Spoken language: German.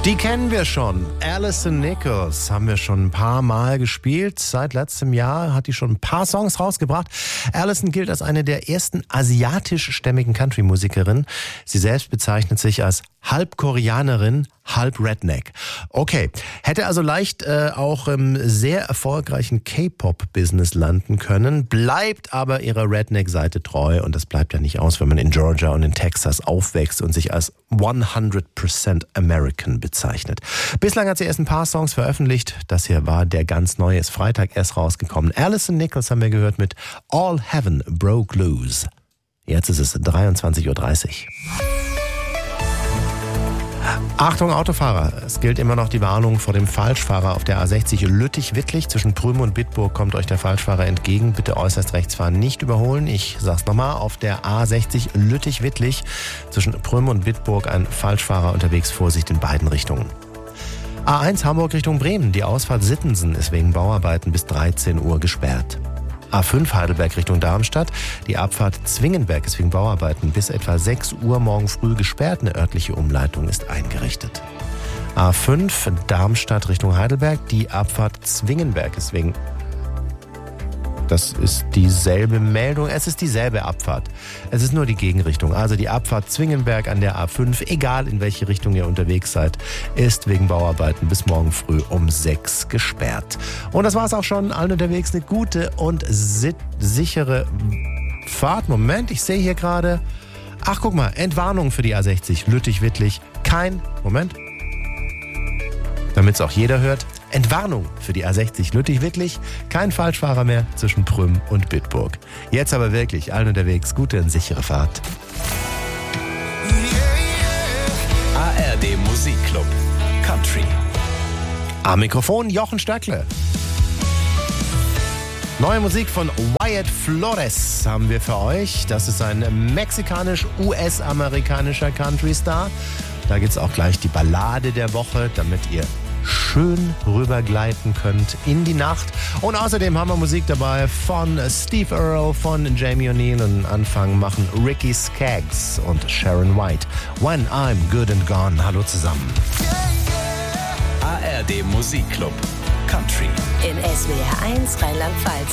Die kennen wir schon. Alison Nichols haben wir schon ein paar Mal gespielt. Seit letztem Jahr hat die schon ein paar Songs rausgebracht. Alison gilt als eine der ersten asiatischstämmigen Country-Musikerinnen. Sie selbst bezeichnet sich als halb Koreanerin, halb Redneck. Okay, hätte also leicht auch im sehr erfolgreichen K-Pop-Business landen können, bleibt aber ihrer Redneck-Seite treu und das bleibt ja nicht aus, wenn man in Georgia und in Texas aufwächst und sich als 100% American bezeichnet. Bislang hat sie erst ein paar Songs veröffentlicht. Das hier war der ganz neue, ist Freitag erst rausgekommen. Alison Nichols haben wir gehört mit All Heaven Broke Loose. Jetzt ist es 23:30 Uhr. Achtung Autofahrer, es gilt immer noch die Warnung vor dem Falschfahrer auf der A60 Lüttich-Wittlich. Zwischen Prüm und Bitburg kommt euch der Falschfahrer entgegen. Bitte äußerst rechts fahren, nicht überholen. Ich sag's nochmal, auf der A60 Lüttich-Wittlich zwischen Prüm und Bitburg ein Falschfahrer unterwegs. Vorsicht in beiden Richtungen. A1 Hamburg Richtung Bremen. Die Ausfahrt Sittensen ist wegen Bauarbeiten bis 13 Uhr gesperrt. A5 Heidelberg Richtung Darmstadt. Die Abfahrt Zwingenberg ist wegen Bauarbeiten bis etwa 6 Uhr morgen früh gesperrt. Eine örtliche Umleitung ist eingerichtet. A5 Darmstadt Richtung Heidelberg. Die Abfahrt Zwingenberg ist wegen... Das ist dieselbe Meldung. Es ist dieselbe Abfahrt. Es ist nur die Gegenrichtung. Also die Abfahrt Zwingenberg an der A5, egal in welche Richtung ihr unterwegs seid, ist wegen Bauarbeiten bis morgen früh um 6 gesperrt. Und das war's auch schon. Allen unterwegs eine gute und sichere Fahrt. Moment, ich sehe hier gerade... Ach, guck mal, Entwarnung für die A60 Lüttich-Wittlich. Damit es auch jeder hört, Entwarnung für die A60 Lüttich-Wittlich. Kein Falschfahrer mehr zwischen Prüm und Bitburg. Jetzt aber wirklich, allen unterwegs, gute und sichere Fahrt. ARD Musikclub Country. Am Mikrofon Jochen Stöckle. Neue Musik von Wyatt Flores haben wir für euch. Das ist ein mexikanisch-US-amerikanischer Country-Star. Da gibt's auch gleich die Ballade der Woche, damit ihr schön rübergleiten könnt in die Nacht. Und außerdem haben wir Musik dabei von Steve Earle, von Jamie O'Neill. Und Anfang machen Ricky Skaggs und Sharon White. When I'm Good and Gone. Hallo zusammen. ARD Musikclub Country. Im SWR 1 Rheinland-Pfalz.